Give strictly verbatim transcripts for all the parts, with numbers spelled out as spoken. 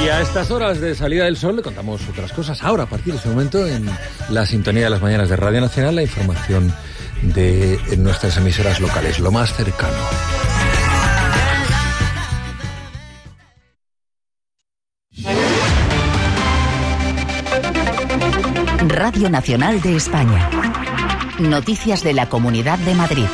Y a estas horas de salida del sol le contamos otras cosas. Ahora, a partir de ese momento, en la sintonía de las mañanas de Radio Nacional, la información de nuestras emisoras locales, lo más cercano. Radio Nacional de España. Noticias de la Comunidad de Madrid.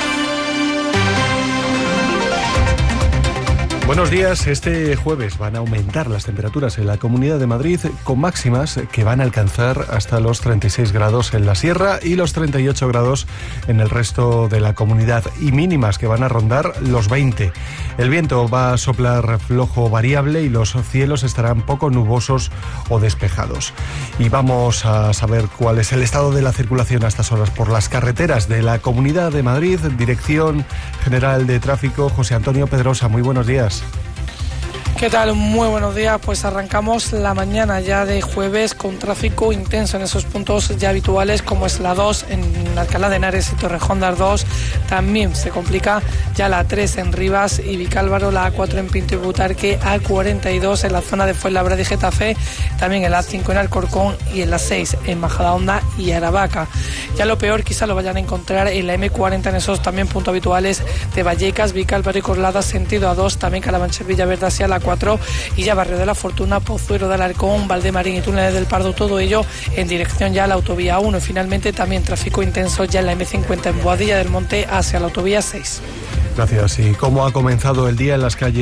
Buenos días. Este jueves van a aumentar las temperaturas en la Comunidad de Madrid, con máximas que van a alcanzar hasta los treinta y seis grados en la sierra y los treinta y ocho grados en el resto de la comunidad, y mínimas que van a rondar los veinte. El viento va a soplar flojo variable y los cielos estarán poco nubosos o despejados. Y vamos a saber cuál es el estado de la circulación a estas horas por las carreteras de la Comunidad de Madrid. Dirección General de Tráfico, José Antonio Pedrosa, muy buenos días. ¿Qué tal? Muy buenos días. Pues arrancamos la mañana ya de jueves con tráfico intenso en esos puntos ya habituales, como es la dos en Alcalá de Henares y Torrejón de Ardoz. También se complica ya la tres en Rivas y Vicálvaro, la A cuatro en Pinto y Butarque, A cuarenta y dos en la zona de Fuenlabrada y Getafe, también en la cinco en Alcorcón y en la seis en Majadahonda y Aravaca. Ya lo peor quizá lo vayan a encontrar en la eme cuarenta en esos también puntos habituales de Vallecas, Vicálvaro y Corlada, sentido A dos, también Carabanchel, Villaverde hacia la cuatro y ya Barrio de la Fortuna, Pozuelo de Alarcón, Valdemarín y Túneles del Pardo, todo ello en dirección ya a la autovía uno. Y finalmente también tráfico intenso ya en la eme cincuenta en Boadilla del Monte hacia la autovía seis. Gracias. ¿Y cómo ha comenzado el día en las calles